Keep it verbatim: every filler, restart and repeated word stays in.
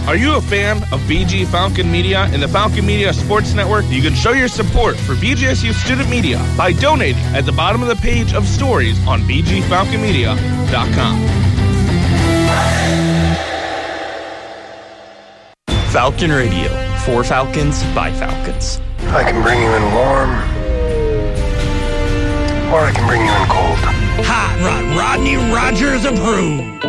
Are you a fan of B G Falcon Media and the Falcon Media Sports Network? You can show your support for B G S U Student Media by donating at the bottom of the page of stories on b g falcon media dot com. Falcon Radio, for Falcons, by Falcons. I can bring you in warm, or I can bring you in cold. Hot Rod Rodney Rogers approved.